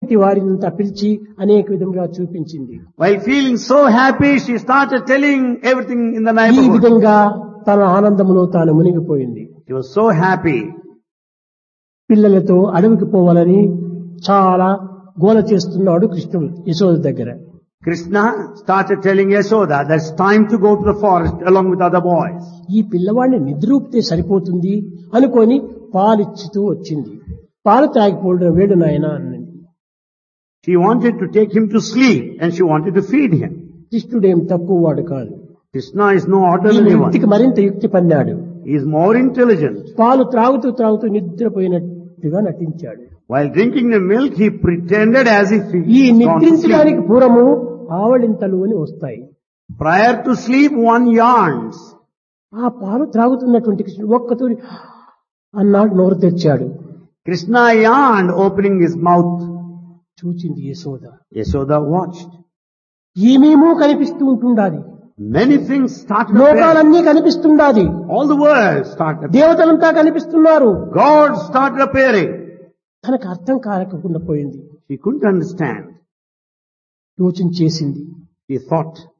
వారినంతా పిలిచి అనేక విధంగా చూపించింది. While feeling so happy, she started telling everything in the ఈ neighborhood. విధంగా తన ఆనందములో తాను మునిగిపోయింది. She was so happy. పిల్లలతో అడవికి పోవాలని చాలా గోల చేస్తున్నాడు కృష్ణుడు యశోద దగ్గర. Krishna started telling Yashoda that it's time to go to the forest along with other boys. ఈ పిల్లవాడిని నిద్రూపితే సరిపోతుంది అనుకొని పాలిచ్చుతూ వచ్చింది. పాలు తాగిపోవడం వేడు నాయన అన్నది. She wanted to take him to sleep and she wanted to feed him. కృష్ణుడేం తక్కువ వాడు కాదు. Krishna is no ఈ ordinary one. వ్యక్తికి మరింత యుక్తి పన్నాడు. He is more intelligent. పాలు త్రాగుతూ నిద్రపోయినట్టుగా నటించాడు. While drinking the milk, he pretended as if he ఈ is gone to నిద్రించడానికి sleep. పూర్వము ఆవళింతలు అని వస్తాయి. Prior to sleep, one yarns. ఆ పాలు త్రాగుతున్నటువంటి కృష్ణుడు ఒక్కతూరి అన్నాడు, నోరు తెచ్చాడు. Krishna yawned, opening his mouth. చూచింది యశోద. Yashoda watched. ఏమేమో కనిపిస్తూ ఉంటుండాది. Many things started appearing. లోకాలన్నీ కనిపిస్తుండాది. All the world started appearing. దేవతలంతా కనిపిస్తున్నారు. God started appearing. తనకు అర్థం కాకుండా పోయింది. She couldn't understand. యోచన చేసింది. She thought,